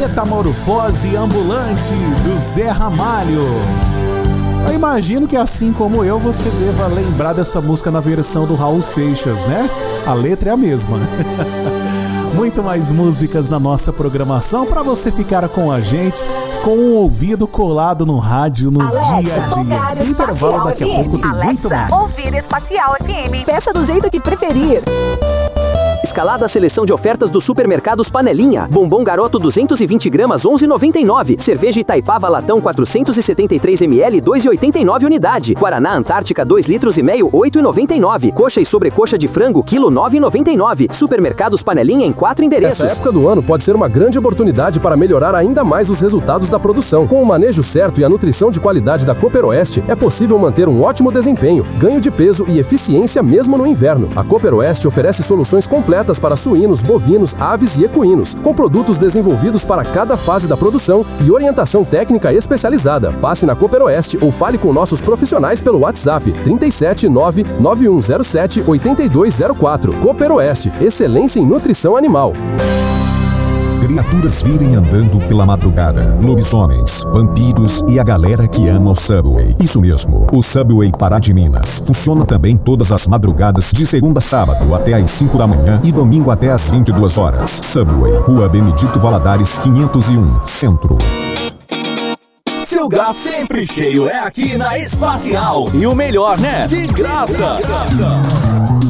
Metamorfose Ambulante, do Zé Ramalho. Eu imagino que assim como eu, você deva lembrar dessa música na versão do Raul Seixas, né? A letra é a mesma. Muito mais músicas na nossa programação para você ficar com a gente, com o ouvido colado no rádio no dia a dia. Intervalo daqui a pouco tem muito mais. Ouvir Espacial FM. Peça do jeito que preferir. Escalada a seleção de ofertas dos supermercados Panelinha. Bombom Garoto 220 gramas 11,99. Cerveja Itaipava Latão 473 ml 2,89 unidade. Guaraná Antártica 2 litros e meio 8,99. Coxa e sobrecoxa de frango quilo 9,99. Supermercados Panelinha em 4 endereços. Essa época do ano pode ser uma grande oportunidade para melhorar ainda mais os resultados da produção. Com o manejo certo e a nutrição de qualidade da Cooper Oeste, é possível manter um ótimo desempenho, ganho de peso e eficiência mesmo no inverno. A Cooper Oeste oferece soluções completas para suínos, bovinos, aves e equinos, com produtos desenvolvidos para cada fase da produção e orientação técnica especializada. Passe na Cooper Oeste ou fale com nossos profissionais pelo WhatsApp 379-9107-8204. Cooper Oeste, excelência em nutrição animal. Criaturas virem andando pela madrugada. Lobisomens, vampiros e a galera que ama o Subway. Isso mesmo, o Subway Pará de Minas. Funciona também todas as madrugadas de segunda a sábado até às 5 da manhã e domingo até às 22 horas. Subway, Rua Benedito Valadares 501, Centro. Seu gás sempre cheio é aqui na Espacial. E o melhor, né? De graça!